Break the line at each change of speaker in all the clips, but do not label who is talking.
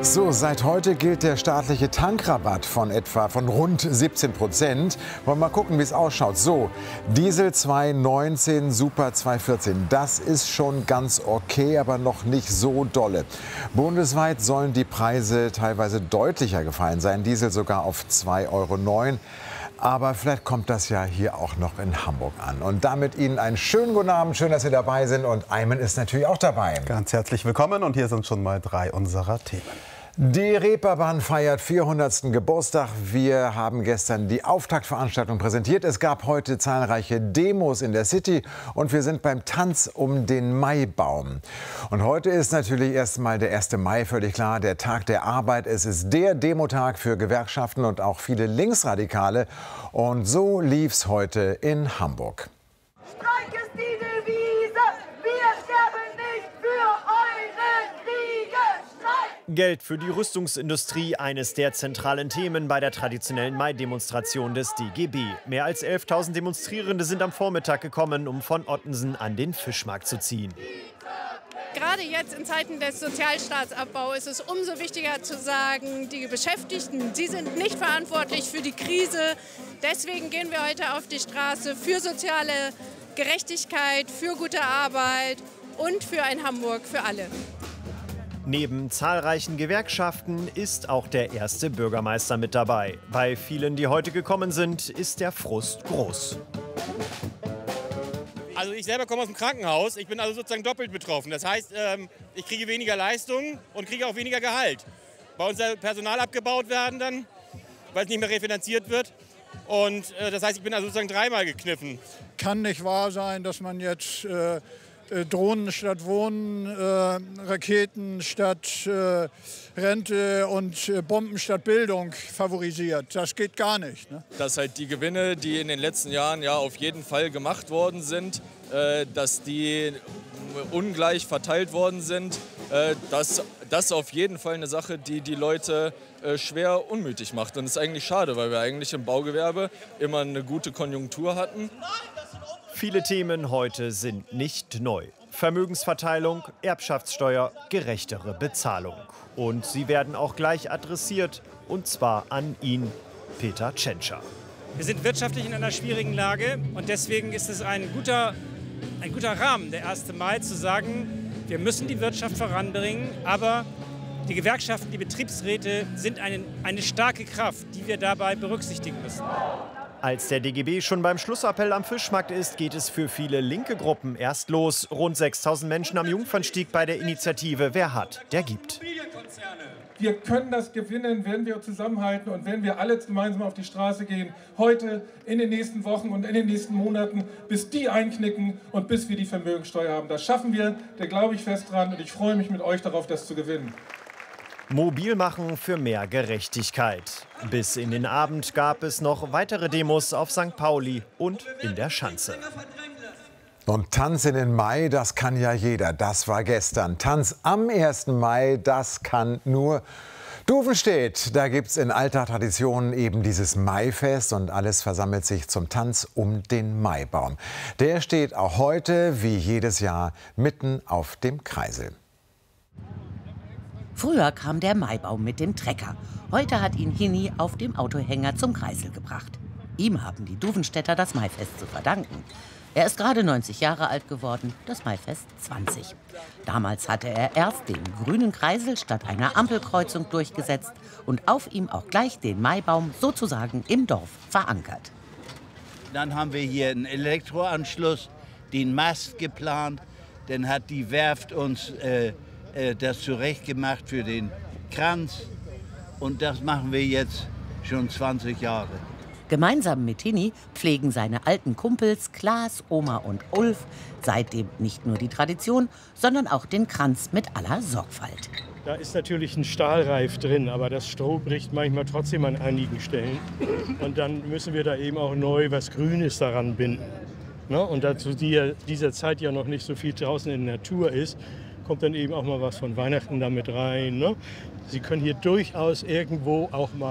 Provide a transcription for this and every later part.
So, seit heute gilt der staatliche Tankrabatt von rund 17%. Wollen wir mal gucken, wie es ausschaut. So, Diesel 2,19, Super 2,14. Das ist schon ganz okay, aber noch nicht so dolle. Bundesweit sollen die Preise teilweise deutlicher gefallen sein. Diesel sogar auf 2,09 €. Aber vielleicht kommt das ja hier auch noch in Hamburg an. Und damit Ihnen einen schönen guten Abend. Schön, dass Sie dabei sind. Und Ayman ist natürlich auch dabei.
Ganz herzlich willkommen. Und hier sind schon mal 3 unserer Themen.
Die Reeperbahn feiert 400. Geburtstag. Wir haben gestern die Auftaktveranstaltung präsentiert. Es gab heute zahlreiche Demos in der City und wir sind beim Tanz um den Maibaum. Und heute ist natürlich erstmal der 1. Mai, völlig klar, der Tag der Arbeit. Es ist der Demotag für Gewerkschaften und auch viele Linksradikale. Und so lief's heute in Hamburg.
Streik ist die Devise, wir sterben nicht für eure Kriege. Streik!
Geld für die Rüstungsindustrie, eines der zentralen Themen bei der traditionellen Mai-Demonstration des DGB. Mehr als 11.000 Demonstrierende sind am Vormittag gekommen, um von Ottensen an den Fischmarkt zu ziehen.
Gerade jetzt in Zeiten des Sozialstaatsabbaus ist es umso wichtiger zu sagen, die Beschäftigten, sie sind nicht verantwortlich für die Krise. Deswegen gehen wir heute auf die Straße für soziale Gerechtigkeit, für gute Arbeit und für ein Hamburg für alle.
Neben zahlreichen Gewerkschaften ist auch der erste Bürgermeister mit dabei. Bei vielen, die heute gekommen sind, ist der Frust groß.
Also ich selber komme aus dem Krankenhaus, ich bin also sozusagen doppelt betroffen. Das heißt, ich kriege weniger Leistung und kriege auch weniger Gehalt. Bei uns soll Personal abgebaut werden dann, weil es nicht mehr refinanziert wird. Und das heißt, ich bin also sozusagen dreimal gekniffen.
Kann nicht wahr sein, dass man jetzt Drohnen statt Wohnen, Raketen statt Rente und Bomben statt Bildung favorisiert. Das geht gar nicht. Ne?
Dass halt die Gewinne, die in den letzten Jahren ja auf jeden Fall gemacht worden sind, dass die ungleich verteilt worden sind, das ist auf jeden Fall eine Sache, die die Leute schwer unmütig macht. Und das ist eigentlich schade, weil wir eigentlich im Baugewerbe immer eine gute Konjunktur hatten.
Viele Themen heute sind nicht neu. Vermögensverteilung, Erbschaftssteuer, gerechtere Bezahlung. Und sie werden auch gleich adressiert, und zwar an ihn, Peter Tschentscher.
Wir sind wirtschaftlich in einer schwierigen Lage und deswegen ist es ein guter Rahmen, der 1. Mai, zu sagen, wir müssen die Wirtschaft voranbringen, aber die Gewerkschaften, die Betriebsräte sind eine starke Kraft, die wir dabei berücksichtigen müssen.
Als der DGB schon beim Schlussappell am Fischmarkt ist, geht es für viele linke Gruppen erst los. Rund 6.000 Menschen am Jungfernstieg bei der Initiative Wer hat, der gibt.
Wir können das gewinnen, wenn wir zusammenhalten und wenn wir alle gemeinsam auf die Straße gehen. Heute, in den nächsten Wochen und in den nächsten Monaten, bis die einknicken und bis wir die Vermögensteuer haben. Das schaffen wir, da glaube ich fest dran und ich freue mich mit euch darauf, das zu gewinnen.
Mobil machen für mehr Gerechtigkeit. Bis in den Abend gab es noch weitere Demos auf St. Pauli und in der Schanze.
Und Tanz in den Mai, das kann ja jeder. Das war gestern. Tanz am 1. Mai, das kann nur Duvenstedt. Da gibt es in alter Tradition eben dieses Maifest und alles versammelt sich zum Tanz um den Maibaum. Der steht auch heute, wie jedes Jahr, mitten auf dem Kreisel.
Früher kam der Maibaum mit dem Trecker. Heute hat ihn Hini auf dem Autohänger zum Kreisel gebracht. Ihm haben die Duvenstädter das Maifest zu verdanken. Er ist gerade 90 Jahre alt geworden, das Maifest 20. Damals hatte er erst den grünen Kreisel statt einer Ampelkreuzung durchgesetzt und auf ihm auch gleich den Maibaum sozusagen im Dorf verankert.
Dann haben wir hier einen Elektroanschluss, den Mast geplant. Dann hat die Werft uns das zurechtgemacht für den Kranz. Und das machen wir jetzt schon 20 Jahre.
Gemeinsam mit Hini pflegen seine alten Kumpels Klaas, Oma und Ulf seitdem nicht nur die Tradition, sondern auch den Kranz mit aller Sorgfalt.
Da ist natürlich ein Stahlreif drin, aber das Stroh bricht manchmal trotzdem an einigen Stellen. Und dann müssen wir da eben auch neu was Grünes daran binden. Ne? Und dazu dieser Zeit ja noch nicht so viel draußen in der Natur ist, kommt dann eben auch mal was von Weihnachten damit rein. Ne? Sie können hier durchaus irgendwo auch mal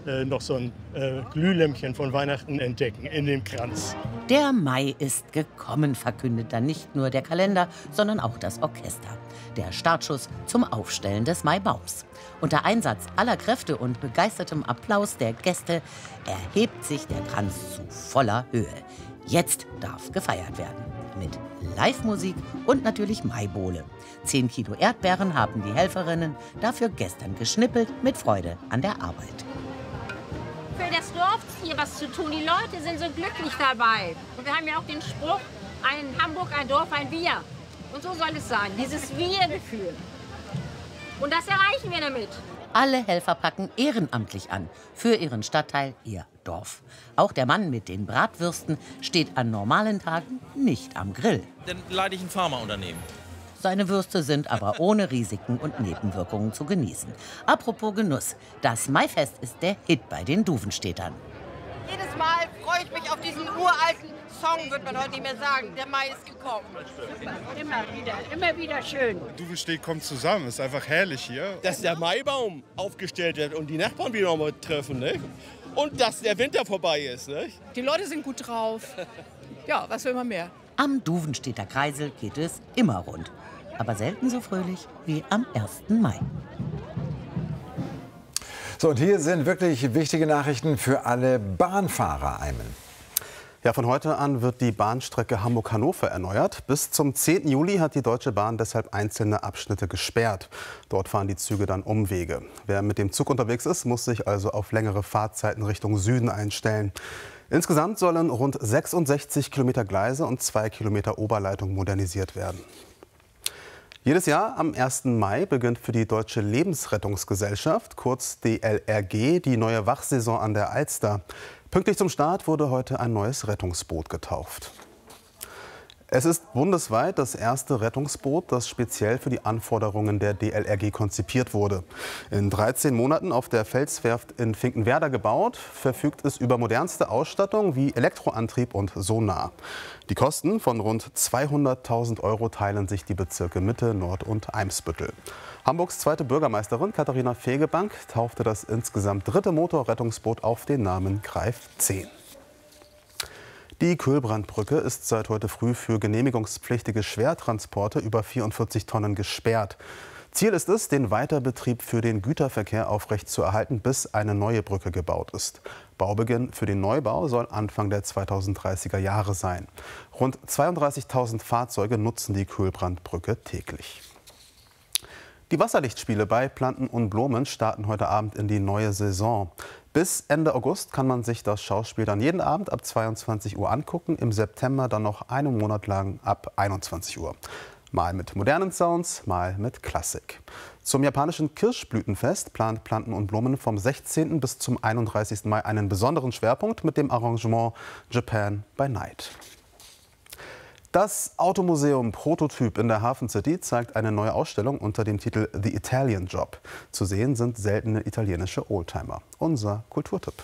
noch so ein Glühlämpchen von Weihnachten entdecken in dem Kranz.
Der Mai ist gekommen, verkündet dann nicht nur der Kalender, sondern auch das Orchester. Der Startschuss zum Aufstellen des Maibaums. Unter Einsatz aller Kräfte und begeistertem Applaus der Gäste erhebt sich der Kranz zu voller Höhe. Jetzt darf gefeiert werden. Mit Live-Musik und natürlich Maibowle. 10 Kilo Erdbeeren haben die Helferinnen dafür gestern geschnippelt, mit Freude an der Arbeit.
Für das Dorf hier was zu tun. Die Leute sind so glücklich dabei. Und wir haben ja auch den Spruch, ein Hamburg, ein Dorf, ein Wir. Und so soll es sein, dieses Wir-Gefühl. Und das erreichen wir damit.
Alle Helfer packen ehrenamtlich an, für ihren Stadtteil, ihr Dorf. Auch der Mann mit den Bratwürsten steht an normalen Tagen nicht am Grill.
Dann leite ich ein Pharmaunternehmen.
Seine Würste sind aber ohne Risiken und Nebenwirkungen zu genießen. Apropos Genuss, das Maifest ist der Hit bei den Duvenstädtern.
Jedes Mal freue ich mich auf diesen uralten Song, wird man heute nicht mehr sagen. Der Mai ist gekommen.
Immer wieder schön.
Duvenstedt kommt zusammen, ist einfach herrlich hier.
Dass der Maibaum aufgestellt wird und die Nachbarn wieder noch mal treffen, ne? Und dass der Winter vorbei ist. Ne?
Die Leute sind gut drauf. Ja, was will man mehr?
Am Duvenstädter Kreisel geht es immer rund. Aber selten so fröhlich wie am 1. Mai.
So, und hier sind wirklich wichtige Nachrichten für alle Bahnfahrer, Aymen.
Ja, von heute an wird die Bahnstrecke Hamburg-Hannover erneuert. Bis zum 10. Juli hat die Deutsche Bahn deshalb einzelne Abschnitte gesperrt. Dort fahren die Züge dann Umwege. Wer mit dem Zug unterwegs ist, muss sich also auf längere Fahrzeiten Richtung Süden einstellen. Insgesamt sollen rund 66 Kilometer Gleise und 2 Kilometer Oberleitung modernisiert werden. Jedes Jahr am 1. Mai beginnt für die Deutsche Lebensrettungsgesellschaft, kurz DLRG, die neue Wachsaison an der Alster. Pünktlich zum Start wurde heute ein neues Rettungsboot getauft. Es ist bundesweit das erste Rettungsboot, das speziell für die Anforderungen der DLRG konzipiert wurde. In 13 Monaten auf der Felswerft in Finkenwerder gebaut, verfügt es über modernste Ausstattung wie Elektroantrieb und Sonar. Die Kosten von rund 200.000 € teilen sich die Bezirke Mitte, Nord und Eimsbüttel. Hamburgs zweite Bürgermeisterin Katharina Fegebank taufte das insgesamt 3. Motorrettungsboot auf den Namen Greif 10. Die Köhlbrandbrücke ist seit heute früh für genehmigungspflichtige Schwertransporte über 44 Tonnen gesperrt. Ziel ist es, den Weiterbetrieb für den Güterverkehr aufrechtzuerhalten, bis eine neue Brücke gebaut ist. Baubeginn für den Neubau soll Anfang der 2030er Jahre sein. Rund 32.000 Fahrzeuge nutzen die Köhlbrandbrücke täglich. Die Wasserlichtspiele bei Planten und Blumen starten heute Abend in die neue Saison. Bis Ende August kann man sich das Schauspiel dann jeden Abend ab 22 Uhr angucken, im September dann noch einen Monat lang ab 21 Uhr. Mal mit modernen Sounds, mal mit Klassik. Zum japanischen Kirschblütenfest plant Planten und Blumen vom 16. bis zum 31. Mai einen besonderen Schwerpunkt mit dem Arrangement Japan by Night. Das Automuseum Prototyp in der Hafen City zeigt eine neue Ausstellung unter dem Titel The Italian Job. Zu sehen sind seltene italienische Oldtimer. Unser Kulturtipp.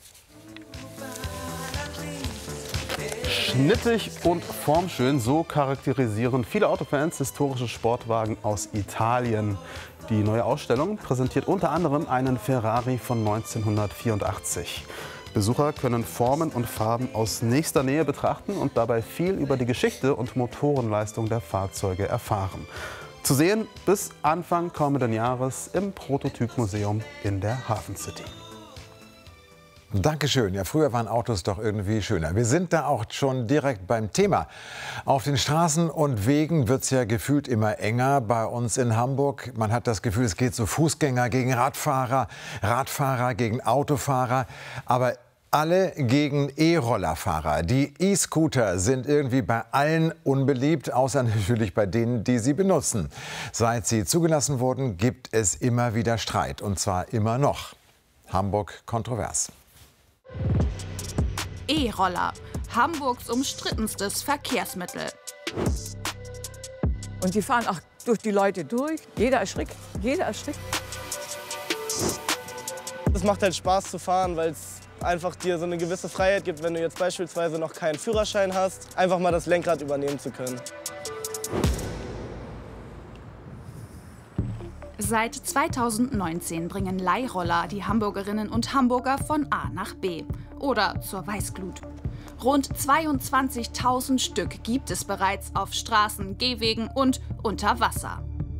Schnittig und formschön, so charakterisieren viele Autofans historische Sportwagen aus Italien. Die neue Ausstellung präsentiert unter anderem einen Ferrari von 1984. Besucher können Formen und Farben aus nächster Nähe betrachten und dabei viel über die Geschichte und Motorenleistung der Fahrzeuge erfahren. Zu sehen bis Anfang kommenden Jahres im Prototyp-Museum in der Hafen City.
Dankeschön. Ja, früher waren Autos doch irgendwie schöner. Wir sind da auch schon direkt beim Thema. Auf den Straßen und Wegen wird es ja gefühlt immer enger bei uns in Hamburg. Man hat das Gefühl, es geht so Fußgänger gegen Radfahrer, Radfahrer gegen Autofahrer. Aber alle gegen E-Rollerfahrer. Die E-Scooter sind irgendwie bei allen unbeliebt, außer natürlich bei denen, die sie benutzen. Seit sie zugelassen wurden, gibt es immer wieder Streit. Und zwar immer noch. Hamburg kontrovers.
E-Roller. Hamburgs umstrittenstes Verkehrsmittel.
Und die fahren auch durch die Leute durch. Jeder erschrickt. Jeder erschrickt.
Es macht halt Spaß zu fahren, weil es einfach dir so eine gewisse Freiheit gibt, wenn du jetzt beispielsweise noch keinen Führerschein hast, einfach mal das Lenkrad übernehmen zu können.
Seit 2019 bringen Leihroller die Hamburgerinnen und Hamburger von A nach B oder zur Weißglut. Rund 22.000 Stück gibt es bereits auf Straßen, Gehwegen und unter Wasser.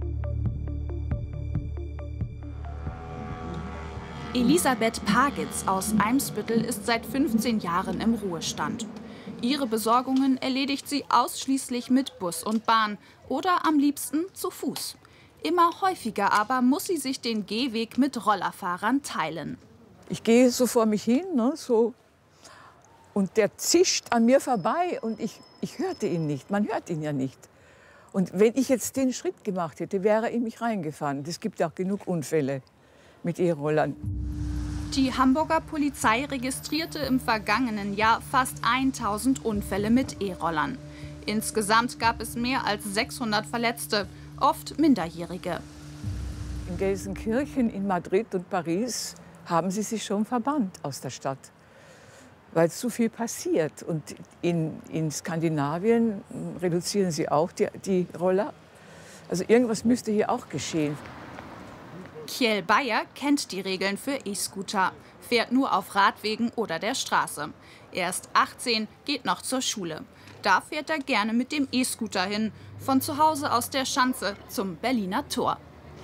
Elisabeth Pagitz aus Eimsbüttel ist seit 15 Jahren im Ruhestand. Ihre Besorgungen erledigt sie ausschließlich mit Bus und Bahn oder am liebsten zu Fuß. Immer häufiger aber muss sie sich den Gehweg mit Rollerfahrern teilen.
Ich gehe so vor mich hin, ne, so. Und der zischt an mir vorbei und ich hörte ihn nicht. Man hört ihn ja nicht. Und wenn ich jetzt den Schritt gemacht hätte, wäre er in mich reingefahren. Es gibt ja auch genug Unfälle mit E-Rollern.
Die Hamburger Polizei registrierte im vergangenen Jahr fast 1000 Unfälle mit E-Rollern. Insgesamt gab es mehr als 600 Verletzte, oft Minderjährige.
In Gelsenkirchen, in Madrid und Paris haben sie sich schon verbannt aus der Stadt, weil zu viel passiert. Und in Skandinavien reduzieren sie auch die Roller. Also irgendwas müsste hier auch geschehen.
Kjell Bayer kennt die Regeln für E-Scooter, fährt nur auf Radwegen oder der Straße. Er ist 18, geht noch zur Schule. Da fährt er gerne mit dem E-Scooter hin, von zu Hause aus der Schanze zum Berliner Tor.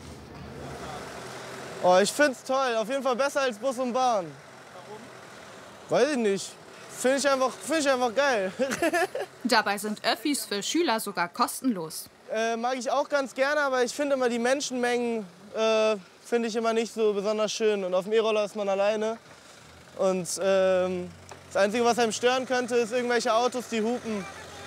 Oh, ich find's toll, auf jeden Fall besser als Bus und Bahn. Warum? Weiß ich nicht. Finde ich einfach geil.
Dabei sind Öffis für Schüler sogar kostenlos.
Mag ich auch ganz gerne, aber ich finde immer die Menschenmengen finde ich immer nicht so besonders schön. Und auf dem E-Roller ist man alleine. Und das Einzige, was einem stören könnte, ist irgendwelche Autos, die hupen.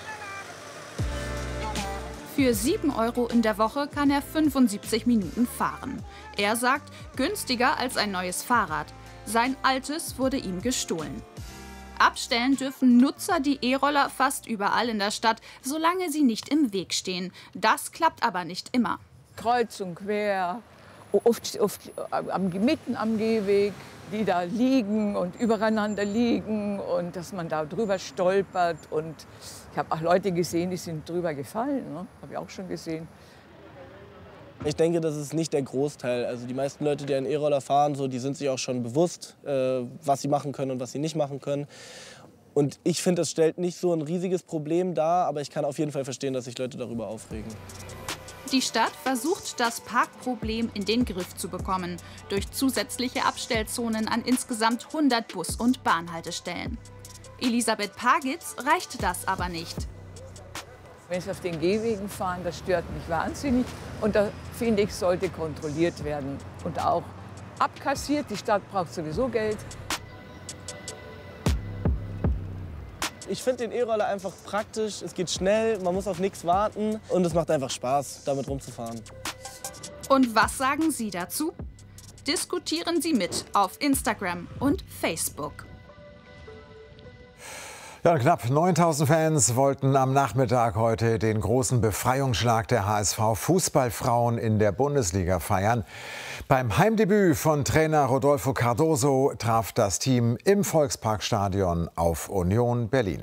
Für 7 € in der Woche kann er 75 Minuten fahren. Er sagt, günstiger als ein neues Fahrrad. Sein altes wurde ihm gestohlen. Abstellen dürfen Nutzer die E-Roller fast überall in der Stadt, solange sie nicht im Weg stehen. Das klappt aber nicht immer.
Kreuz und quer, oft mitten am Gehweg, die da liegen und übereinander liegen und dass man da drüber stolpert. Und ich habe auch Leute gesehen, die sind drüber gefallen, ne? Habe ich auch schon gesehen.
Ich denke, das ist nicht der Großteil. Also die meisten Leute, die einen E-Roller fahren, die sind sich auch schon bewusst, was sie machen können und was sie nicht machen können. Und ich finde, das stellt nicht so ein riesiges Problem dar, aber ich kann auf jeden Fall verstehen, dass sich Leute darüber aufregen.
Die Stadt versucht, das Parkproblem in den Griff zu bekommen, durch zusätzliche Abstellzonen an insgesamt 100 Bus- und Bahnhaltestellen. Elisabeth Pagitz reicht das aber nicht.
Wenn sie auf den Gehwegen fahren, das stört mich wahnsinnig. Und da, finde ich, sollte kontrolliert werden und auch abkassiert. Die Stadt braucht sowieso Geld.
Ich finde den E-Roller einfach praktisch, es geht schnell, man muss auf nichts warten und es macht einfach Spaß, damit rumzufahren.
Und was sagen Sie dazu? Diskutieren Sie mit auf Instagram und Facebook.
Ja, knapp 9000 Fans wollten am Nachmittag heute den großen Befreiungsschlag der HSV-Fußballfrauen in der Bundesliga feiern. Beim Heimdebüt von Trainer Rodolfo Cardoso traf das Team im Volksparkstadion auf Union Berlin.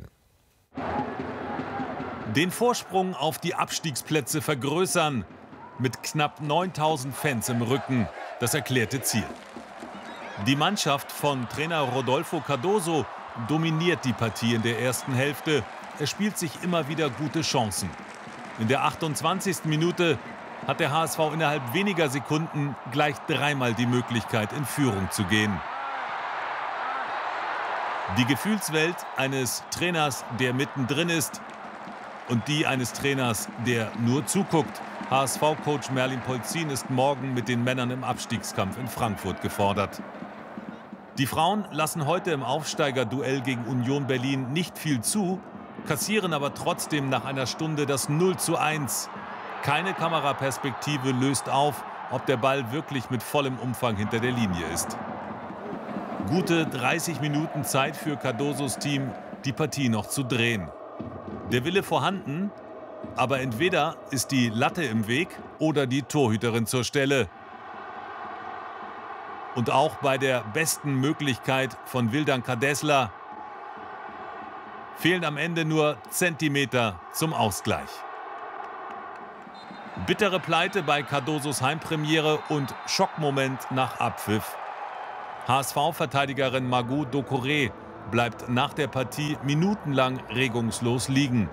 Den Vorsprung auf die Abstiegsplätze vergrößern. Mit knapp 9000 Fans im Rücken. Das erklärte Ziel. Die Mannschaft von Trainer Rodolfo Cardoso dominiert die Partie in der ersten Hälfte. Er spielt sich immer wieder gute Chancen. In der 28. Minute hat der HSV innerhalb weniger Sekunden gleich dreimal die Möglichkeit, in Führung zu gehen. Die Gefühlswelt eines Trainers, der mittendrin ist, und die eines Trainers, der nur zuguckt. HSV-Coach Merlin Polzin ist morgen mit den Männern im Abstiegskampf in Frankfurt gefordert. Die Frauen lassen heute im Aufsteigerduell gegen Union Berlin nicht viel zu, kassieren aber trotzdem nach einer Stunde das 0:1. Keine Kameraperspektive löst auf, ob der Ball wirklich mit vollem Umfang hinter der Linie ist. Gute 30 Minuten Zeit für Cardosos Team, die Partie noch zu drehen. Der Wille vorhanden, aber entweder ist die Latte im Weg oder die Torhüterin zur Stelle. Und auch bei der besten Möglichkeit von Vildan Kadesla fehlen am Ende nur Zentimeter zum Ausgleich. Bittere Pleite bei Cardosos Heimpremiere und Schockmoment nach Abpfiff. HSV-Verteidigerin Margot Doucouré bleibt nach der Partie minutenlang regungslos liegen.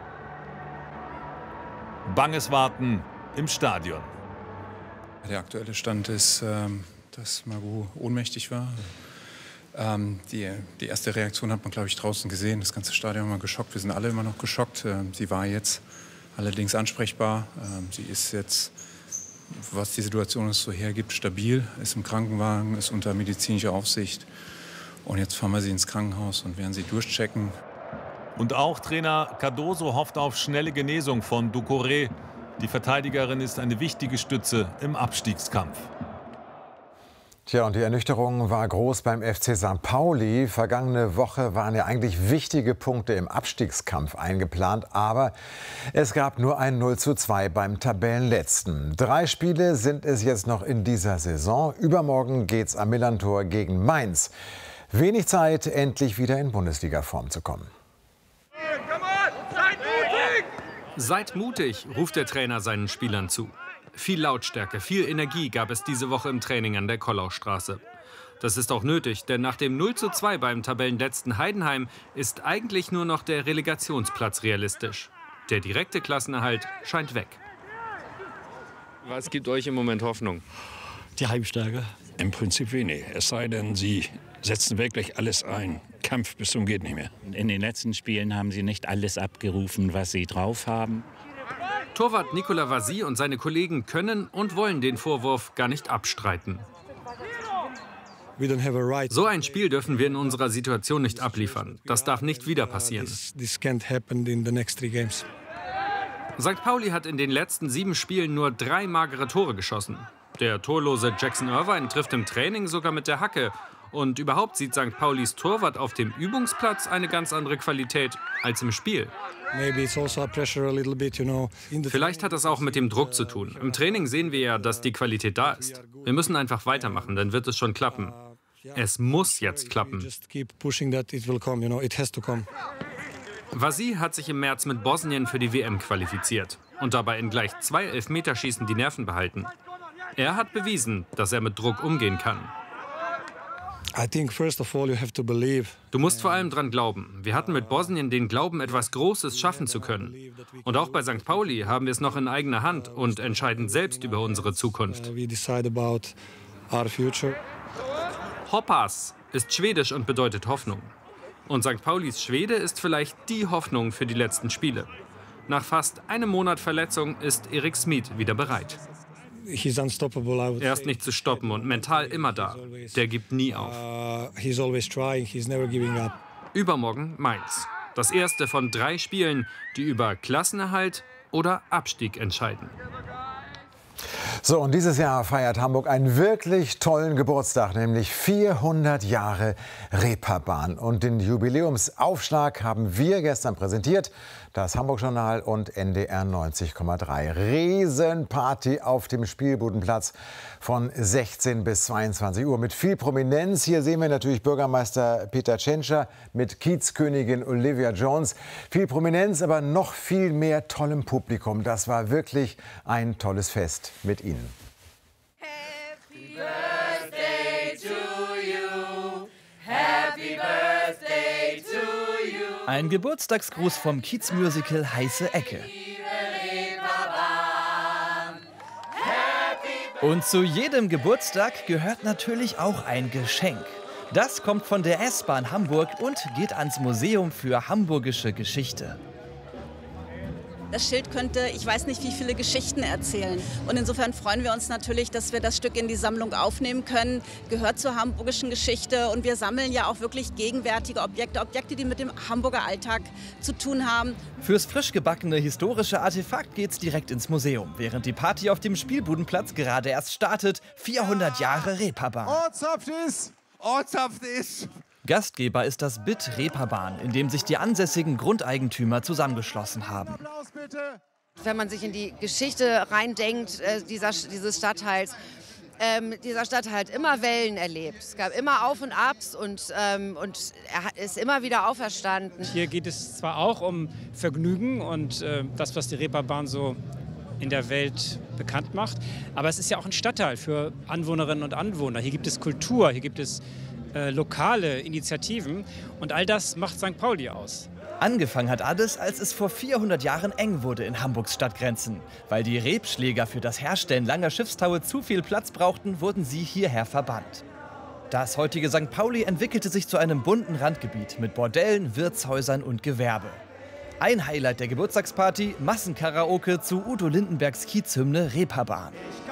Banges Warten im Stadion.
Der aktuelle Stand ist, dass Margot ohnmächtig war. Die erste Reaktion hat man, glaube ich, draußen gesehen. Das ganze Stadion war geschockt. Wir sind alle immer noch geschockt. Sie war jetzt allerdings ansprechbar. Sie ist jetzt, was die Situation so hergibt, stabil, ist im Krankenwagen, ist unter medizinischer Aufsicht. Und jetzt fahren wir sie ins Krankenhaus und werden sie durchchecken.
Und auch Trainer Cardoso hofft auf schnelle Genesung von Doucouré. Die Verteidigerin ist eine wichtige Stütze im Abstiegskampf.
Tja, und die Ernüchterung war groß beim FC St. Pauli. Vergangene Woche waren ja eigentlich wichtige Punkte im Abstiegskampf eingeplant. Aber es gab nur ein 0:2 beim Tabellenletzten. 3 Spiele sind es jetzt noch in dieser Saison. Übermorgen geht's am Millerntor gegen Mainz. Wenig Zeit, endlich wieder in Bundesliga-Form zu kommen.
Seid mutig, ruft der Trainer seinen Spielern zu. Viel Lautstärke, viel Energie gab es diese Woche im Training an der Kollaustraße. Das ist auch nötig, denn nach dem 0:2 beim Tabellenletzten Heidenheim ist eigentlich nur noch der Relegationsplatz realistisch. Der direkte Klassenerhalt scheint weg. Was gibt euch im Moment Hoffnung?
Die Heimstärke. Im Prinzip wenig. Es sei denn, sie setzen wirklich alles ein. Kampf bis zum geht nicht mehr.
In den letzten Spielen haben sie nicht alles abgerufen, was sie drauf haben.
Torwart Nicolas Vasy und seine Kollegen können und wollen den Vorwurf gar nicht abstreiten. So ein Spiel dürfen wir in unserer Situation nicht abliefern. Das darf nicht wieder passieren. St. Pauli hat in den letzten 7 Spielen nur 3 magere Tore geschossen. Der torlose Jackson Irvine trifft im Training sogar mit der Hacke. Und überhaupt sieht St. Paulis Torwart auf dem Übungsplatz eine ganz andere Qualität als im Spiel. Vielleicht hat das auch mit dem Druck zu tun. Im Training sehen wir ja, dass die Qualität da ist. Wir müssen einfach weitermachen, dann wird es schon klappen. Es muss jetzt klappen. Vasy hat sich im März mit Bosnien für die WM qualifiziert und dabei in gleich 2 Elfmeterschießen die Nerven behalten. Er hat bewiesen, dass er mit Druck umgehen kann. Du musst vor allem dran glauben. Wir hatten mit Bosnien den Glauben, etwas Großes schaffen zu können. Und auch bei St. Pauli haben wir es noch in eigener Hand und entscheiden selbst über unsere Zukunft. Hoppas ist schwedisch und bedeutet Hoffnung. Und St. Paulis Schwede ist vielleicht die Hoffnung für die letzten Spiele. Nach fast einem Monat Verletzung ist Erik Smith wieder bereit. Er ist nicht zu stoppen und mental immer da. Der gibt nie auf. Übermorgen Mainz. Das erste von 3 Spielen, die über Klassenerhalt oder Abstieg entscheiden.
So, und dieses Jahr feiert Hamburg einen wirklich tollen Geburtstag, nämlich 400 Jahre Reeperbahn. Und den Jubiläumsaufschlag haben wir gestern präsentiert. Das Hamburg-Journal und NDR 90,3. Riesenparty auf dem Spielbudenplatz von 16 bis 22 Uhr mit viel Prominenz. Hier sehen wir natürlich Bürgermeister Peter Tschentscher mit Kiezkönigin Olivia Jones. Viel Prominenz, aber noch viel mehr tollem Publikum. Das war wirklich ein tolles Fest mit Ihnen.
Happy Birthday to you. Happy Birthday to you.
Ein Geburtstagsgruß vom Kiez-Musical Heiße Ecke. Und zu jedem Geburtstag gehört natürlich auch ein Geschenk. Das kommt von der S-Bahn Hamburg und geht ans Museum für Hamburgische Geschichte.
Das Schild könnte, ich weiß nicht, wie viele Geschichten erzählen. Und insofern freuen wir uns natürlich, dass wir das Stück in die Sammlung aufnehmen können. Gehört zur hamburgischen Geschichte. Und wir sammeln ja auch wirklich gegenwärtige Objekte, die mit dem Hamburger Alltag zu tun haben.
Fürs frisch gebackene historische Artefakt geht's direkt ins Museum, während die Party auf dem Spielbudenplatz gerade erst startet. 400 Jahre Reeperbahn.
Ortshaft ist.
Gastgeber ist das BIT Reeperbahn, in dem sich die ansässigen Grundeigentümer zusammengeschlossen haben.
Wenn man sich in die Geschichte reindenkt, dieses Stadtteils, dieser Stadtteil hat immer Wellen erlebt. Es gab immer Auf und Abs und er ist immer wieder auferstanden.
Hier geht es zwar auch um Vergnügen und das, was die Reeperbahn so in der Welt bekannt macht. Aber es ist ja auch ein Stadtteil für Anwohnerinnen und Anwohner. Hier gibt es Kultur, hier gibt es lokale Initiativen und all das macht St. Pauli aus.
Angefangen hat alles, als es vor 400 Jahren eng wurde in Hamburgs Stadtgrenzen. Weil die Rebschläger für das Herstellen langer Schiffstaue zu viel Platz brauchten, wurden sie hierher verbannt. Das heutige St. Pauli entwickelte sich zu einem bunten Randgebiet mit Bordellen, Wirtshäusern und Gewerbe. Ein Highlight der Geburtstagsparty, Massenkaraoke zu Udo Lindenbergs Kiezhymne Reeperbahn.